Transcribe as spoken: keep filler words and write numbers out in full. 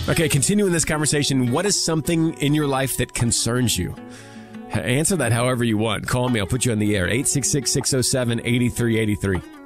Okay, continuing this conversation, what is something in your life that concerns you? Answer that however you want. Call me. I'll put you on the air. eight six six, six oh seven, eight three eight three.